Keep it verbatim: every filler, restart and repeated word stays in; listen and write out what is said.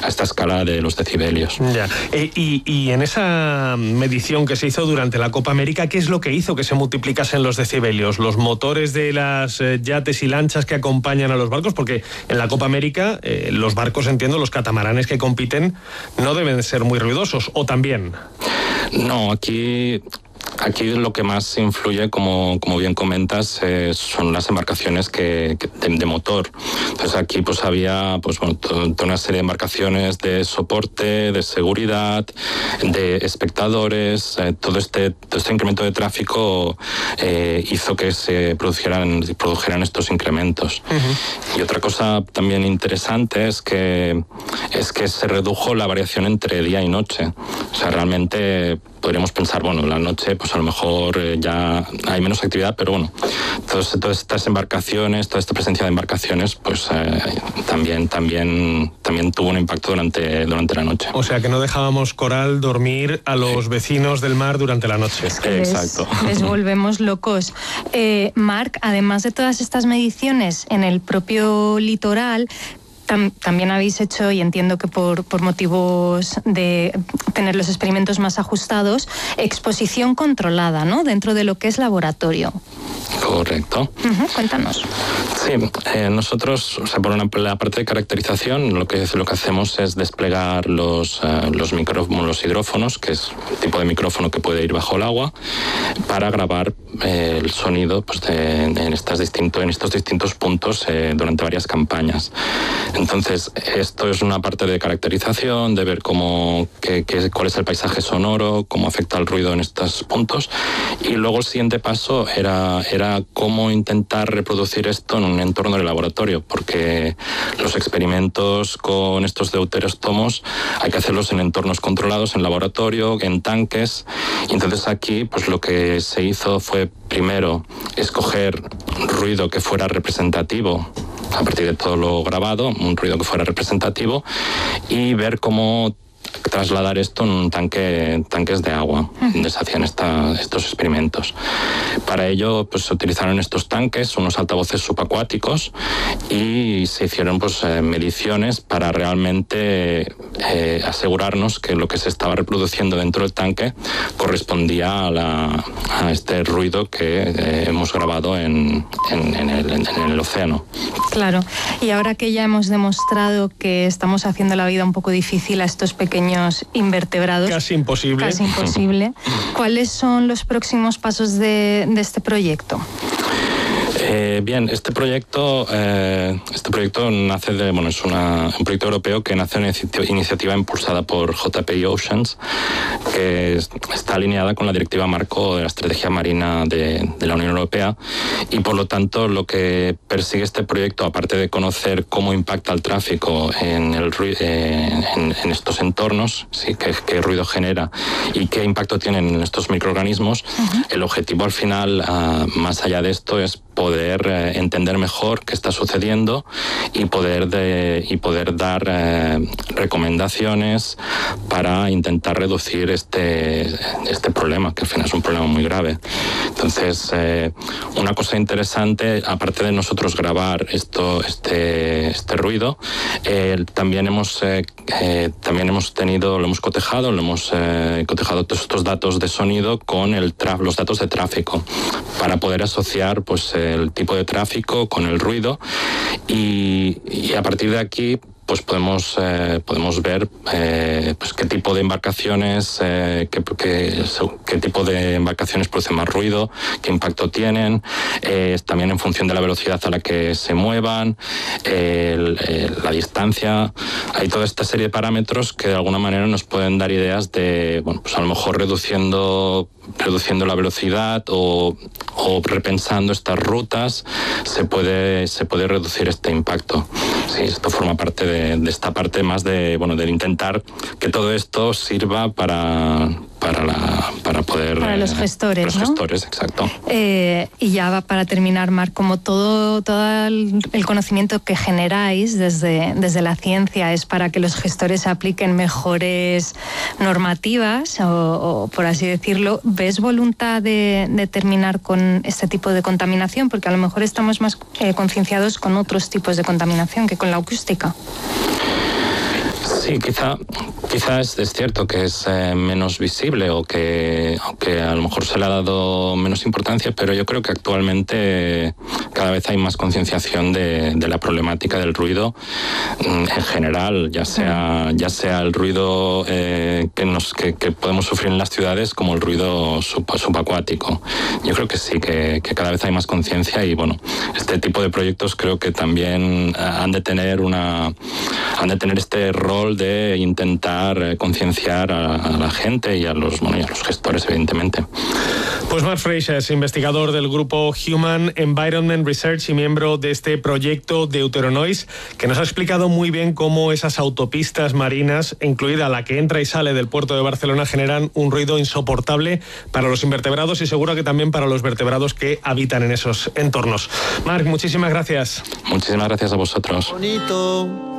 a esta escala de los decibelios. Ya. Eh, y, y en esa medición que se hizo durante la Copa América, ¿qué es lo que hizo que se multiplicasen los decibelios? ¿Los motores de las eh, yates y lanchas que acompañan a los barcos? Porque en la Copa América eh, los barcos, entiendo, los catamaranes que compiten no deben ser muy ruidosos, ¿o también? No, aquí... Aquí lo que más influye, como, como bien comentas, eh, son las embarcaciones que, que de, de motor. Entonces aquí pues había pues, bueno, toda una serie de embarcaciones de soporte, de seguridad, de espectadores. Eh, todo, este, todo este incremento de tráfico eh, hizo que se produjeran, produjeran estos incrementos. Uh-huh. Y otra cosa también interesante es que, es que se redujo la variación entre día y noche. O sea, realmente podríamos pensar, bueno, la noche pues a lo mejor eh, ya hay menos actividad, pero bueno, todas, todas estas embarcaciones, toda esta presencia de embarcaciones, pues eh, también, también, también tuvo un impacto durante, durante la noche. O sea, que no dejábamos, Coral, dormir a los vecinos del mar durante la noche. Es que Exacto. Les, les volvemos locos. Eh, Marc, además de todas estas mediciones en el propio litoral, Tam, también habéis hecho, y entiendo que por, por motivos de tener los experimentos más ajustados, exposición controlada, ¿no? Dentro de lo que es laboratorio. Correcto. Uh-huh, cuéntanos. Sí, eh, nosotros, o sea, por una, la parte de caracterización, lo que, lo que hacemos es desplegar los, uh, los, micro, los hidrófonos, que es el tipo de micrófono que puede ir bajo el agua, para grabar eh, el sonido pues, de, en, estas distinto, en estos distintos puntos eh, durante varias campañas. Entonces, esto es una parte de caracterización, de ver cómo, qué, qué, cuál es el paisaje sonoro, cómo afecta el ruido en estos puntos. Y luego el siguiente paso era, era cómo intentar reproducir esto en un entorno de laboratorio, porque los experimentos con estos deuterostomos hay que hacerlos en entornos controlados, en laboratorio, en tanques. Y entonces aquí, pues lo que se hizo fue primero escoger ruido que fuera representativo a partir de todo lo grabado, un ruido que fuera representativo, y ver cómo trasladar esto en un tanque, tanques de agua, donde se hacían esta, estos experimentos. Para ello, pues se utilizaron estos tanques, unos altavoces subacuáticos, y se hicieron pues eh, mediciones para realmente eh, asegurarnos que lo que se estaba reproduciendo dentro del tanque correspondía a, la, a este ruido que eh, hemos grabado en, en, en, el, en el océano. Claro, y ahora que ya hemos demostrado que estamos haciendo la vida un poco difícil a estos pequeños invertebrados, casi imposible, casi imposible, ¿cuáles son los próximos pasos de, de este proyecto? Eh, bien, este proyecto, eh, este proyecto nace de, bueno, es una, un proyecto europeo que nace de una iniciativa impulsada por J P I Oceans, que es, está alineada con la Directiva Marco de la Estrategia Marina de, de la Unión Europea, y por lo tanto lo que persigue este proyecto, aparte de conocer cómo impacta el tráfico en, el, eh, en, en estos entornos, ¿sí? qué, qué ruido genera y qué impacto tienen en estos microorganismos, uh-huh. El objetivo al final, uh, más allá de esto, es poder eh, entender mejor qué está sucediendo y poder, de, y poder dar eh, recomendaciones para intentar reducir este, este problema, que al final es un problema muy grave. Entonces, eh, una cosa interesante, aparte de nosotros grabar esto, este, este ruido, eh, también hemos eh, eh, también hemos tenido, lo hemos cotejado, lo hemos eh, cotejado todos estos datos de sonido con el tra- los datos de tráfico, para poder asociar pues el tipo de tráfico con el ruido, y, y a partir de aquí pues podemos eh, podemos ver eh, pues qué tipo de embarcaciones eh, qué, qué, qué tipo de embarcaciones producen más ruido, qué impacto tienen, eh, también en función de la velocidad a la que se muevan, eh, el, el, la distancia. Hay toda esta serie de parámetros que de alguna manera nos pueden dar ideas de, bueno, pues a lo mejor reduciendo reduciendo la velocidad o, o repensando estas rutas se puede se puede reducir este impacto. Sí, esto forma parte de, de esta parte más de, bueno, de intentar que todo esto sirva para para la para poder para los gestores, los ¿no? gestores, exacto. Eh, y ya va para terminar, Marc, como todo todo el, el conocimiento que generáis desde desde la ciencia es para que los gestores apliquen mejores normativas o, o por así decirlo, ¿ves voluntad de, de terminar con este tipo de contaminación? Porque a lo mejor estamos más eh, concienciados con otros tipos de contaminación que con la acústica. Sí, Sí, quizá, quizá es, es cierto que es eh, menos visible o que, o que a lo mejor se le ha dado menos importancia, pero yo creo que actualmente cada vez hay más concienciación de, de la problemática del ruido en general, ya sea, ya sea el ruido eh, que, nos, que, que podemos sufrir en las ciudades como el ruido sub, subacuático. Yo creo que sí, que, que cada vez hay más conciencia y bueno, este tipo de proyectos creo que también han de tener una han de tener este rol de intentar eh, concienciar a, a la gente y a los, bueno, y a los gestores, evidentemente. Pues Mark Fraser es investigador del grupo Human Environment Research y miembro de este proyecto Deuteronoise, que nos ha explicado muy bien cómo esas autopistas marinas, incluida la que entra y sale del puerto de Barcelona, generan un ruido insoportable para los invertebrados y seguro que también para los vertebrados que habitan en esos entornos. Mark, muchísimas gracias. Muchísimas gracias a vosotros. Bonito.